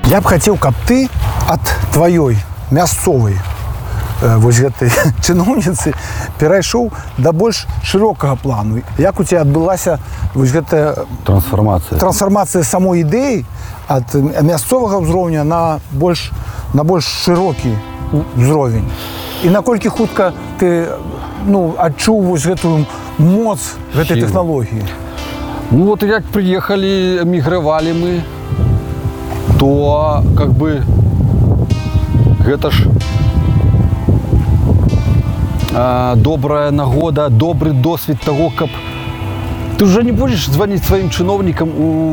Я б хацеў, каб ты ад тваёй мясцовай вось гэтай чыноўніцы перайшоў да больш шырокага плану. Як у цябе адбылася вось гэтая трансфармацыя самой ідэі ад мясцовага ўзроўня на больш шырокі ўзровень? І наколькі хутка ты адчуў вось гэтую моц гэтай тэхналогіі? Ну вот як приехали, эмигрировали мы, то как бы гэта ж добрая нагода, добрый досвід того, каб ты уже не будешь звонить своим чиновникам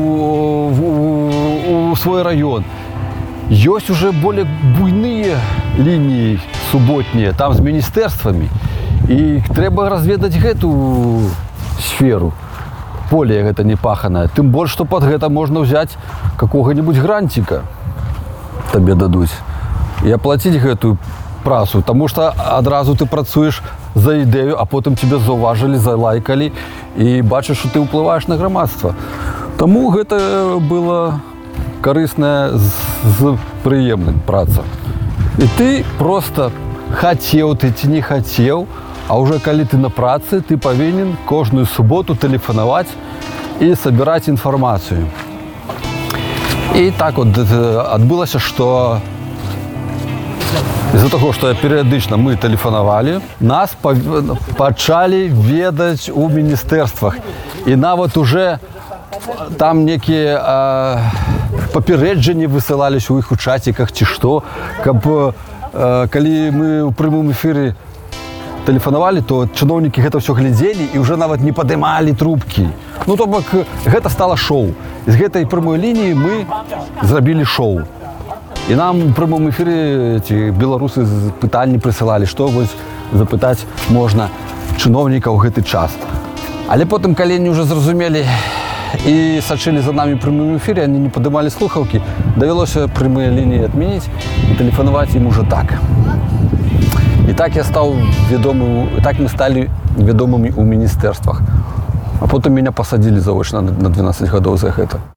у свой район. Есть уже более буйные линии субботние, там с министерствами, и треба разведать эту сферу. Поле гэта не паханае. Тым больш, што пад гэта можна ўзяць какога-нибудь грантика, табе дадуць, і аплаціць гэтую працу, таму што адразу ты працуеш за ідэю, а потым тебе заўважылі, залайкалі і бачыш, што ты ўплываеш на грамадства. Таму гэта была карысная з прыемным праца. І ты проста хацеў ты ці не хацеў, а уже калі ты на працы, ты павінен кожную суботу тэлефанаваць і сабіраць інфармацыю. І так от адбылася, што з-за таго, што перыядычна мы тэлефанавалі, нас пачалі ведаць у міністэрствах. І нават уже там некія папярэджанні высылаліся ў іх у чаціках ці што, каб калі мы ў прямым эфіры тэлефанавалі, то чыноўнікі гэта ўсё глядзелі і ўжо нават не падымалі трубкі. Ну, то бок, гэта стала шоу. З гэтай прамой лініі мы зрабілі шоу. І нам у прямым эфіры беларусы пытанні прысылалі, што вось запытаць можна чыноўніка ў гэты час. Але потым, калі они ўжо зразумелі і сачылі за намі ў прямым эфіры, они не падымалі слухаўкі, давялося прямыя лініі адмяніць і тэлефанаваць ім ужо так. І так я стаў вядомым, так мы сталі вядомымі ў міністэрствах. А потым мяне пасадзілі заочна на 12 гадоў за гэта.